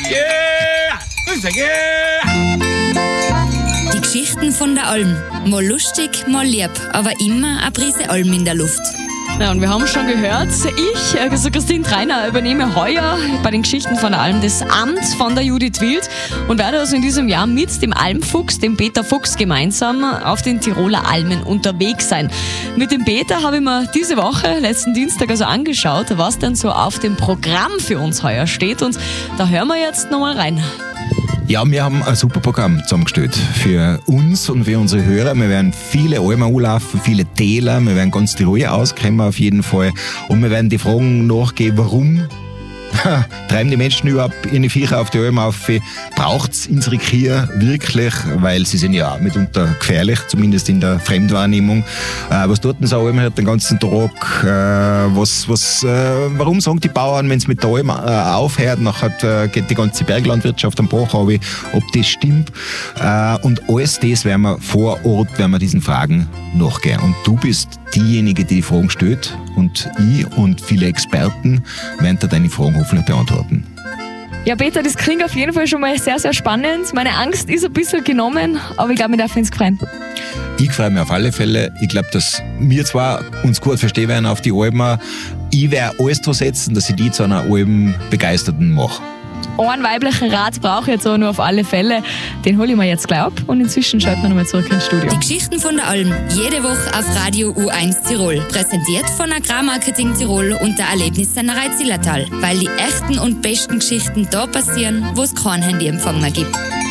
Yeah! Die Geschichten von der Alm. Mal lustig, mal lieb, aber immer eine Prise Alm in der Luft. Ja, und wir haben schon gehört, ich, also Christine Treiner, übernehme heuer bei den Geschichten von der Alm das Amt von der Judith Wild und werde also in diesem Jahr mit dem Almfuchs, dem Peter Fuchs, gemeinsam auf den Tiroler Almen unterwegs sein. Mit dem Peter habe ich mir diese Woche, letzten Dienstag, also angeschaut, was denn so auf dem Programm für uns heuer steht, und da hören wir jetzt nochmal rein. Ja, wir haben ein super Programm zusammengestellt für uns und für unsere Hörer. Wir werden viele Almen anlaufen, viele Täler, wir werden ganz Tirol auskennen auf jeden Fall. Und wir werden die Fragen nachgehen, warum treiben die Menschen überhaupt ihre Viecher auf die Alm auf? Braucht es unsere Kühe wirklich? Weil sie sind ja mitunter gefährlich, zumindest in der Fremdwahrnehmung. Was tut denn so eine Alm halt den ganzen Tag? Warum sagen die Bauern, wenn es mit der Alm aufhört, nachher geht die ganze Berglandwirtschaft am Bach runter, ob das stimmt? Und alles das werden wir vor Ort, diesen Fragen nachgehen. Und du bist diejenige, die Fragen stellt, und ich und viele Experten werden dir deine Fragen hoffentlich beantworten. Ja, Peter, das klingt auf jeden Fall schon mal sehr, sehr spannend. Meine Angst ist ein bisschen genommen, aber ich glaube, wir dürfen uns freuen. Ich freue mich auf alle Fälle. Ich glaube, dass wir zwar uns gut verstehen werden auf die Almen. Ich werde alles dran setzen, dass ich die zu einer Alm-Begeisterten mache. Einen weiblichen Rat brauche ich jetzt auch nur auf alle Fälle. Den hole ich mir jetzt gleich ab und inzwischen schalten wir nochmal zurück ins Studio. Die Geschichten von der Alm, jede Woche auf Radio U1 Tirol. Präsentiert von Agrarmarketing Tirol und der Erlebnissennerei Zillertal. Weil die echten und besten Geschichten da passieren, wo es keinen Handyempfang mehr gibt.